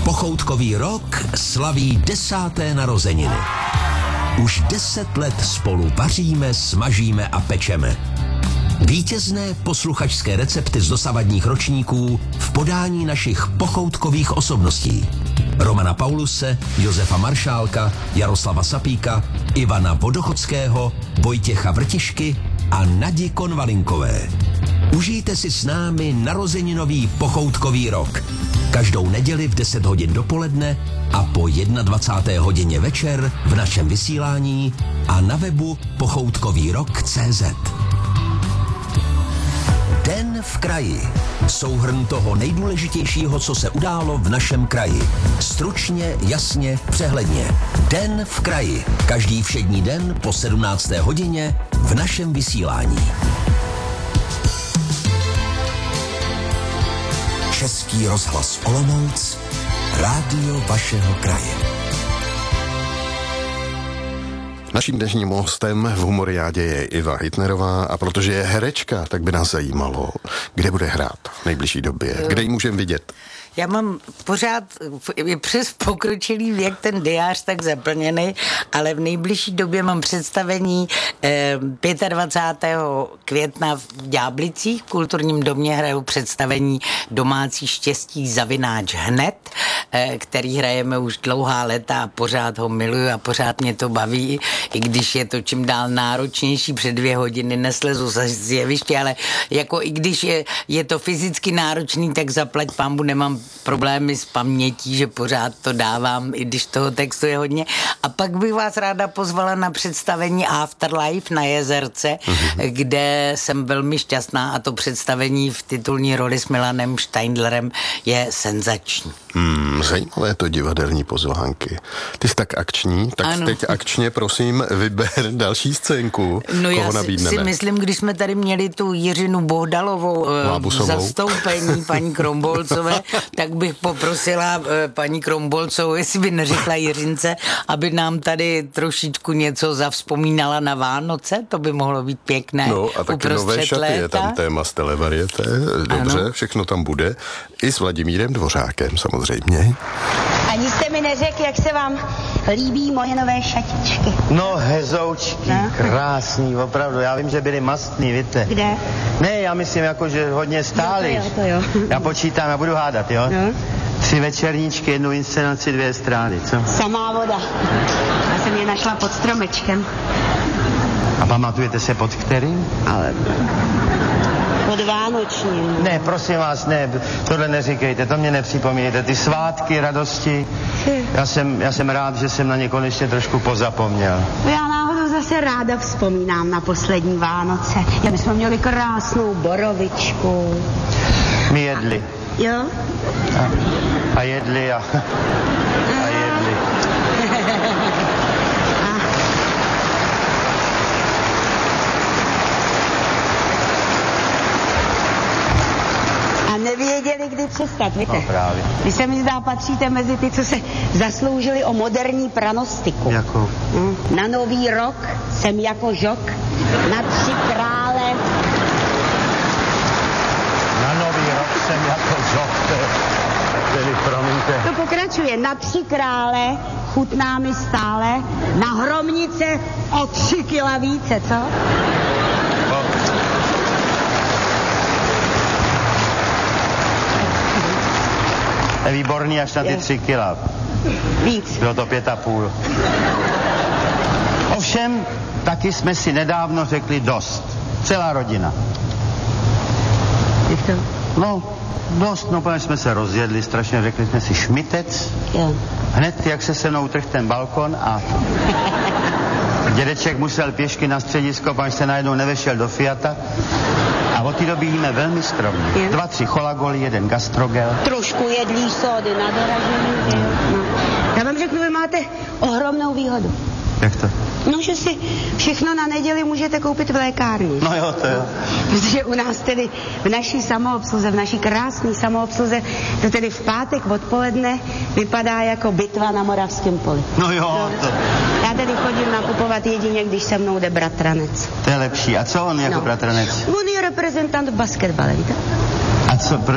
Pochoutkový rok slaví 10. narozeniny. Už 10 let spolu vaříme, smažíme a pečeme. Vítězné posluchačské recepty z dosavadních ročníků v podání našich pochoutkových osobností. Romana Pauluse, Josefa Maršálka, Jaroslava Sapíka, Ivana Vodochodského, Vojtěcha Vrtišky a Nadi Konvalinkové. Užijte si s námi narozeninový pochoutkový rok. Každou neděli v 10 hodin dopoledne a po 21. hodině večer v našem vysílání a na webu pochoutkovýrok.cz. Den v kraji. Souhrn toho nejdůležitějšího, co se událo v našem kraji. Stručně, jasně, přehledně. Den v kraji. Každý všední den po 17. hodině v našem vysílání. Český rozhlas Olomouc, rádio vašeho kraje. Naším dnešním hostem v Humoriádě je Iva Hitnerová a protože je herečka, tak by nás zajímalo, kde bude hrát v nejbližší době, kde ji můžeme vidět. Já mám pořád přes pokročilý věk ten diář tak zaplněný, ale v nejbližší době mám představení 25. května v Ďáblicích, v Kulturním domě hraju představení Domácí štěstí / hned, který hrajeme už dlouhá léta a pořád ho miluju a pořád mě to baví, i když je to čím dál náročnější, před 2 hodiny neslezu z jeviště, ale jako i když je to fyzicky náročný, tak zaplať pánbu nemám problémy s pamětí, že pořád to dávám, i když toho textu je hodně. A pak bych vás ráda pozvala na představení Afterlife na Jezerce, kde jsem velmi šťastná a to představení v titulní roli s Milanem Steindlerem je senzační. Zajímavé to divadelní pozvánky. Ty jsi tak akční, tak ano. Teď akčně prosím vyber další scénku. No koho já nabídneme. si myslím, když jsme tady měli tu Jiřinu Bohdalovou v zastoupení paní Krombolcové, tak bych poprosila paní Krombolcovou, jestli by neřekla Jiřince, aby nám tady trošičku něco zavzpomínala na Vánoce, to by mohlo být pěkné. No a taky nové šaty, léta. Je tam téma z televarieté, dobře, ano. Všechno tam bude. I s Vladimírem Dvořákem samozřejmě. Ani jste mi neřekl, jak se vám líbí moje nové šatičky. No, hezoučky, no. Krásný, opravdu. Já vím, že byly mastný, víte. Kde? Ne, já myslím, jako, že hodně stály. To jo. Já počítám, já budu hádat, jo? No. 3 večerníčky, 1 inscenaci, 2 estrády, co? Samá voda. Já jsem je našla pod stromečkem. A pamatujete se pod kterým? Ale... pod vánočním. Ne, prosím vás, ne, tohle neříkejte, to mě nepřipomínejte. Ty svátky, radosti, já jsem rád, že jsem na ně konečně trošku pozapomněl. Já náhodou zase ráda vzpomínám na poslední Vánoce. Já bychom měli krásnou borovičku. My jedli. Jo? A jedli a jedli. Nevěděli, kdy přestat, víte? No právě. Vy se mi zdá, patříte mezi ty, co se zasloužili o moderní pranostiku. Jakou? Na Nový rok jsem jako žok, na 3 krále. Na Nový rok jsem jako žok, tedy promiňte. To pokračuje, na 3 krále chutná mi stále, na hromnice o 3 kila více, co? Je výborný až na ty 3 kila. Víc. Bylo to 5,5. Ovšem, taky jsme si nedávno řekli dost. Celá rodina. Jak to? No, dost, no protože jsme se rozjedli, strašně řekli jsme si šmitec. Jo. Hned, jak se se mnou trhl ten balkon a dědeček musel pěšky na středisko, protože se najednou nevešel do Fiata. A od té doby jíme velmi skromně. 2, 3 cholagoly, 1 gastrogel. Trošku jedlí sódy na doražení. No. Já vám řeknu, vy máte ohromnou výhodu. Jak to? No, že si všechno na neděli můžete koupit v lékárně. No jo, to jo. Protože u nás tedy v naší samoobsluze, v naší krásné samoobsluze, to tedy v pátek odpoledne vypadá jako bitva na Moravském poli. No jo, to... Já tedy chodím nakupovat jedině, když se mnou jde bratranec. To je lepší. A co on jako bratranec? On je reprezentant v basketbale, víte? A co,